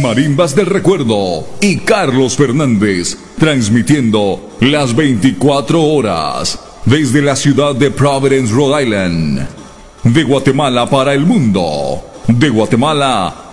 Marimbas del Recuerdo y Carlos Fernández, transmitiendo las 24 horas desde la ciudad de Providence, Rhode Island. De Guatemala para el mundo, de Guatemala